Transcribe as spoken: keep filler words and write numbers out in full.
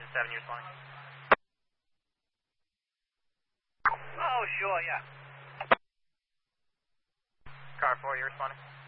seven, you responding? Oh, sure, yeah. Car four, you responding?